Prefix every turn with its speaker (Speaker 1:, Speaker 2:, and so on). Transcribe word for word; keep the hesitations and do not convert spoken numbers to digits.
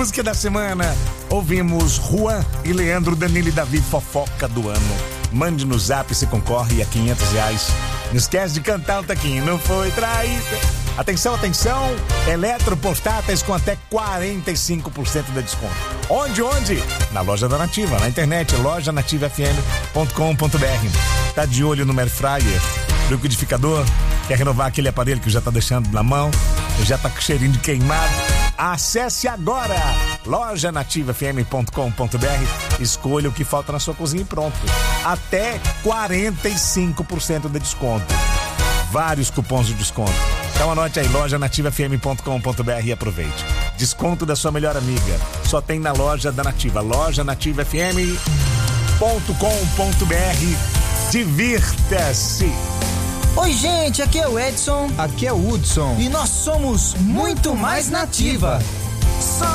Speaker 1: música da semana, ouvimos Juan e Leandro, Danilo e Davi, fofoca do ano. Mande no zap, você concorre a quinhentos reais. Não esquece de cantar o taquinho, não foi traída. Atenção, atenção, eletroportáteis com até quarenta e cinco por cento de desconto. Onde, onde? Na loja da Nativa, na internet, loja nativa f m ponto com ponto b r. Tá de olho no air fryer, liquidificador? Quer renovar aquele aparelho que já tá deixando na mão? Já tá com cheirinho de queimado? Acesse agora loja nativa f m ponto com ponto b r. Escolha o que falta na sua cozinha e pronto. Até quarenta e cinco por cento de desconto. Vários cupons de desconto. Então anote aí, loja nativa f m ponto com ponto b r e aproveite. Desconto da sua melhor amiga. Só tem na loja da Nativa, loja nativa f m ponto com ponto b r. Divirta-se!
Speaker 2: Oi, gente, aqui é o Edson.
Speaker 3: Aqui é o Hudson.
Speaker 2: E nós somos Muito Mais Nativa.